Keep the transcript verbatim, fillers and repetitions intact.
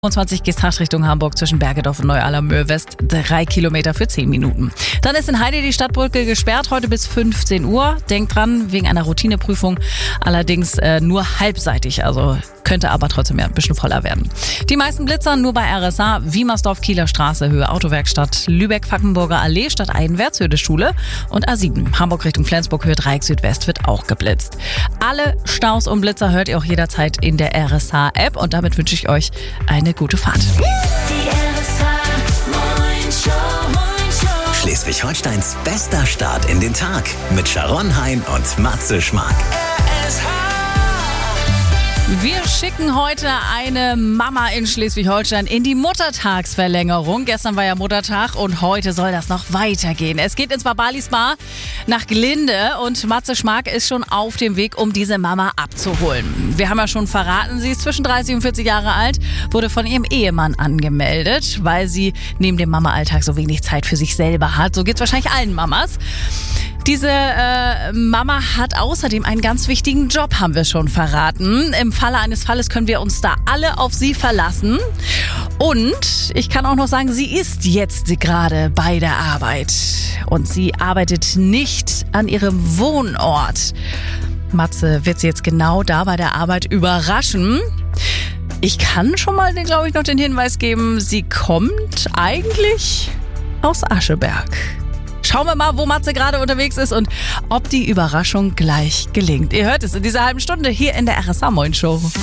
fünfundzwanzig gehst Richtung Hamburg zwischen Bergedorf und Neu-Allermöhr West. Drei Kilometer für zehn Minuten. Dann ist in Heide die Stadtbrücke gesperrt, heute bis fünfzehn Uhr. Denkt dran, wegen einer Routineprüfung. Allerdings äh, nur halbseitig, also könnte aber trotzdem ja ein bisschen voller werden. Die meisten Blitzer nur bei R S A, Wiemersdorf, Kieler Straße, Höhe Autowerkstatt, Lübeck-Fackenburger Allee, Stadteinwärts, Höhe des Schule und A sieben. Hamburg Richtung Flensburg, Höhe Dreieck Südwest wird auch geblitzt. Alle Staus und Blitzer hört ihr auch jederzeit in der R S A-App und damit wünsche ich euch eine gute Fahrt. Die R S A Schleswig-Holsteins bester Start in den Tag mit Sharon Hein und Matze Schmark. Wir schicken heute eine Mama in Schleswig-Holstein in die Muttertagsverlängerung. Gestern war ja Muttertag und heute soll das noch weitergehen. Es geht ins Babali Spa nach Glinde und Matze Schmark ist schon auf dem Weg, um diese Mama abzuholen. Wir haben ja schon verraten, sie ist zwischen dreißig und vierzig Jahre alt, wurde von ihrem Ehemann angemeldet, weil sie neben dem Mama-Alltag so wenig Zeit für sich selber hat. So geht's wahrscheinlich allen Mamas. Diese äh, Mama hat außerdem einen ganz wichtigen Job, haben wir schon verraten. Im Falle eines Falles können wir uns da alle auf sie verlassen. Und ich kann auch noch sagen, sie ist jetzt gerade bei der Arbeit. Und sie arbeitet nicht an ihrem Wohnort. Matze wird sie jetzt genau da bei der Arbeit überraschen. Ich kann schon mal, glaube ich, noch den Hinweis geben, sie kommt eigentlich aus Ascheberg. Schauen wir mal, wo Matze gerade unterwegs ist und ob die Überraschung gleich gelingt. Ihr hört es in dieser halben Stunde hier in der R S A Moin Show.